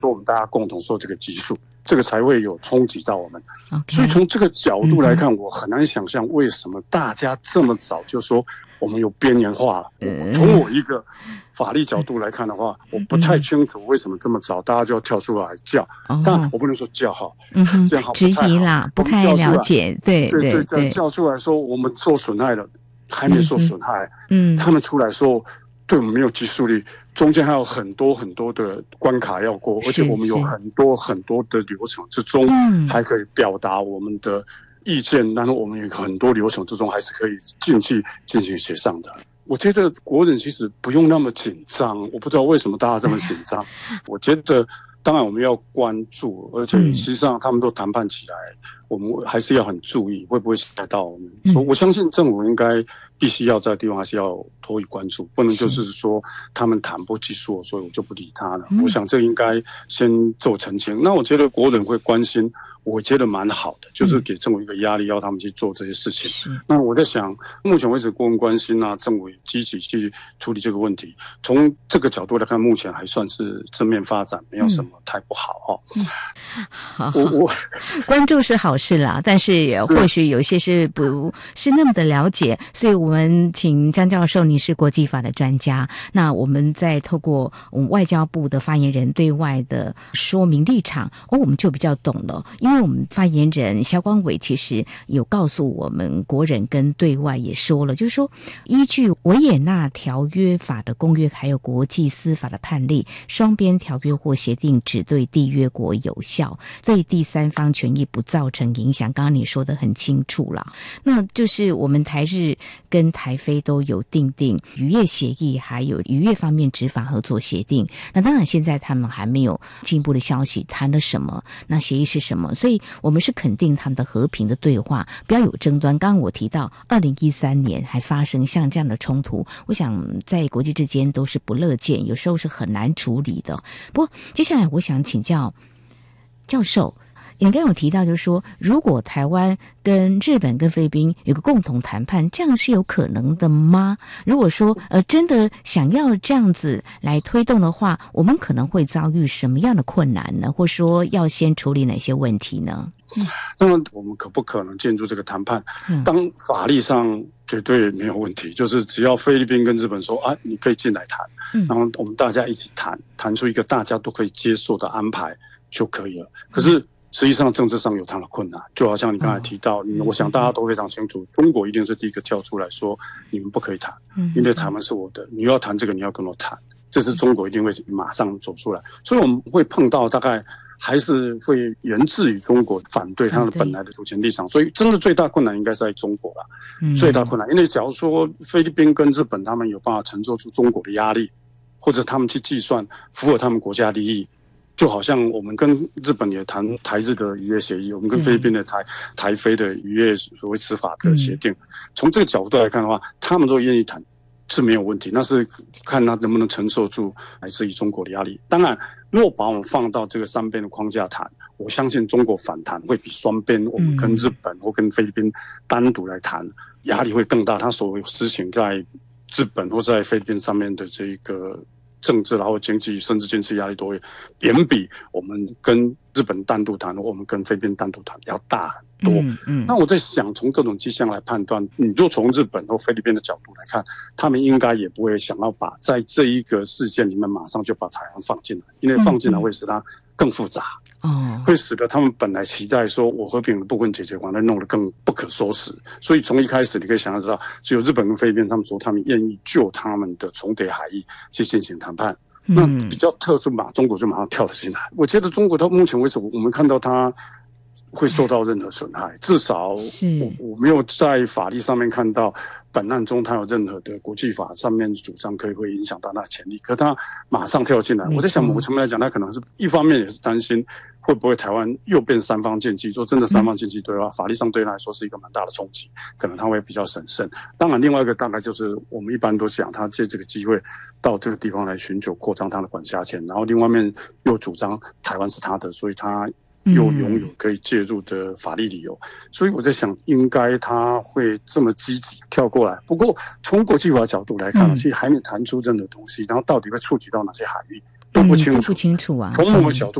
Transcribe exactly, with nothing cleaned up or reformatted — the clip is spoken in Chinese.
说我们大家共同受这个激素，这个才会有冲击到我们。 Okay. 所以从这个角度来看，嗯、我很难想象为什么大家这么早就说我们有边缘化了。嗯、从我一个法律角度来看的话，我不太清楚为什么这么早大家就要跳出来叫。嗯、当然，我不能说叫好， 嗯、 这样好质疑啦，不太了解，对对对对， 叫出来说我们受损害了，还没受损害， 嗯， 他们出来说对我们没有激素力，中间还有很多很多的关卡要过，而且我们有很多很多的流程之中，还可以表达我们的意见，然后我们有很多流程之中还是可以进去进行协商的。我觉得国人其实不用那么紧张，我不知道为什么大家这么紧张。我觉得当然我们要关注，而且实际上他们都谈判起来，我们还是要很注意会不会伤害到我们。嗯、所以我相信政府应该必须要在地方还是要多予关注，不能就是说他们谈不技术，所以我就不理他了。嗯、我想这应该先做澄清。那我觉得国人会关心，我觉得蛮好的，就是给政府一个压力，要他们去做这些事情。那我在想，目前为止国人关心啊，政府也积极去处理这个问题。从这个角度来看，目前还算是正面发展，没有什么太不好哦。 嗯、好，我我关注是好事啦，但是或许有些是不是那么的了解，所以我们请江教授，你是国际法的专家，那我们再透过我们外交部的发言人对外的说明立场，哦，我们就比较懂了，因为我们发言人萧光伟其实有告诉我们国人跟对外也说了，就是说依据维也纳条约法的公约还有国际司法的判例，双边条约或协定只对缔约国有效，对第三方权益不造成影响。刚刚你说的很清楚了，那就是我们台日跟台非都有订定渔业协议，还有渔业方面执法合作协定。那当然现在他们还没有进一步的消息谈了什么，那协议是什么，所以我们是肯定他们的和平的对话，不要有争端。刚刚我提到二零一三年还发生像这样的冲突，我想在国际之间都是不乐见，有时候是很难处理的。不过接下来我想请教教授，你刚刚有提到就是说，如果台湾跟日本跟菲律宾有个共同谈判，这样是有可能的吗？如果说呃真的想要这样子来推动的话，我们可能会遭遇什么样的困难呢？或说要先处理哪些问题呢？ 嗯、那么我们可不可能进入这个谈判？嗯、当法律上绝对没有问题，就是只要菲律宾跟日本说啊，你可以进来谈，嗯、然后我们大家一起谈，谈出一个大家都可以接受的安排就可以了。可是实际上政治上有它的困难，就好像你刚才提到，嗯、我想大家都非常清楚，中国一定是第一个跳出来说你们不可以谈，嗯、因为台湾是我的，你要谈这个你要跟我谈，这是中国一定会马上走出来。所以我们会碰到大概还是会源自于中国反对他的本来的主权立场，所以真的最大困难应该是在中国啦，嗯、最大困难，因为假如说菲律宾跟日本他们有办法承受住中国的压力，或者他们去计算符合他们国家利益。就好像我们跟日本也谈台日的渔业协议，我们跟菲律宾的台台菲的渔业所谓执法的协定，从这个角度来看的话，他们如果愿意谈是没有问题，那是看他能不能承受住来自于中国的压力。当然，如果把我们放到这个三边的框架谈，我相信中国反弹会比双边我们跟日本或跟菲律宾单独来谈压力会更大。他所实行在日本或在菲律宾上面的这一个政治然后经济甚至军事压力都会远比我们跟日本单独谈我们跟菲律宾单独谈要大很多。嗯嗯、那我在想从各种迹象来判断，你就从日本或菲律宾的角度来看，他们应该也不会想要把在这一个事件里面马上就把台湾放进来，因为放进来会使它更复杂，嗯、会使得他们本来期待说我和平的部分解决完了弄得更不可收拾。所以从一开始你可以想象知道，只有日本跟菲律宾他们说他们愿意就他们的重叠海域去进行谈判。那比较特殊嘛，中国就马上跳了进来。我觉得中国到目前为止，我们看到它会受到任何损害，至少我我没有在法律上面看到本案中它有任何的国际法上面主张可以会影响到它的潜力。可它马上跳进来，我在想某个层面来讲，它可能是一方面也是担心会不会台湾又变三方竞技。说真的，三方竞技对吧？法律上对他来说是一个蛮大的冲击，可能他会比较审慎。当然，另外一个大概就是我们一般都想他借这个机会到这个地方来寻求扩张他的管辖权，然后另外一面又主张台湾是他的，所以他又拥有可以介入的法律理由。所以我在想，应该他会这么积极跳过来。不过从国际法角度来看，其实还没谈出任何东西，然后到底会触及到哪些海域， 都不清楚， 嗯、都不清楚啊。 从某个角度